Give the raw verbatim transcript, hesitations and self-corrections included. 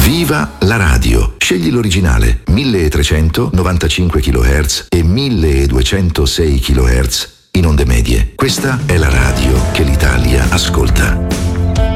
Viva la radio! Scegli l'originale milletrecentonovantacinque chilohertz e milleduecentosei chilohertz in onde medie. Questa è la radio che l'Italia ascolta.